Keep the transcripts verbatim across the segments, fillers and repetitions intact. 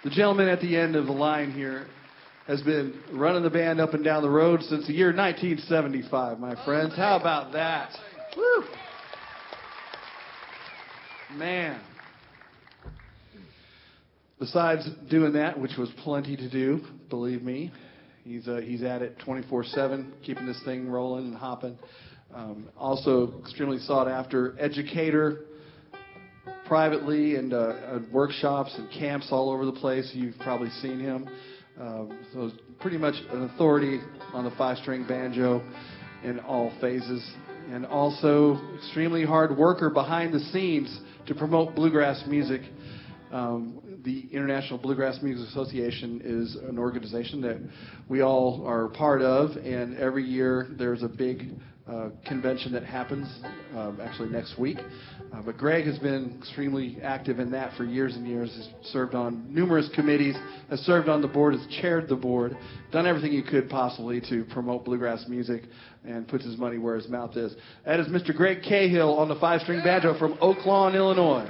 The gentleman at the end of the line here has been running the band up and down the road since the year nineteen seventy-five, my friends. How about that? Woo! Man. Besides doing that, which was plenty to do, believe me, he's uh, he's at it twenty-four seven, keeping this thing rolling and hopping. Um, also, extremely sought after educator, privately, and uh, at workshops and camps all over the place. You've probably seen him. Um, so he's pretty much an authority on the five-string banjo in all phases, and also extremely hard worker behind the scenes to promote bluegrass music. Um, the International Bluegrass Music Association is an organization that we all are part of, and every year there's a big uh, convention that happens, uh, actually next week. Uh, but Greg has been extremely active in that for years and years. He's served on numerous committees, has served on the board, has chaired the board, done everything he could possibly to promote bluegrass music, and puts his money where his mouth is. That is Mister Greg Cahill on the five-string banjo from Oak Lawn, Illinois.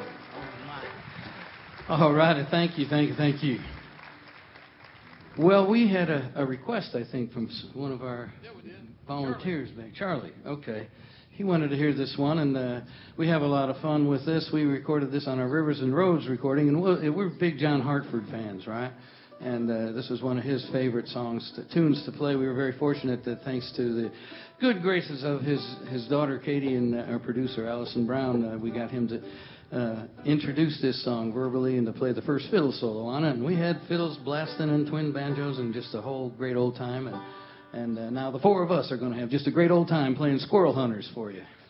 All righty, thank you, thank you, thank you. Well, we had a, a request, I think, from one of our volunteers back. Charlie, okay. He wanted to hear this one, and uh, we have a lot of fun with this. We recorded this on our Rivers and Roads recording, and we're, we're big John Hartford fans, right? And uh, this was one of his favorite songs, to, tunes to play. We were very fortunate that thanks to the good graces of his, his daughter, Katie, and uh, our producer, Allison Brown, uh, we got him to uh, introduce this song verbally and to play the first fiddle solo on it. And we had fiddles blasting and twin banjos and just a whole great old time. And, and uh, now the four of us are going to have just a great old time playing Squirrel Hunters for you.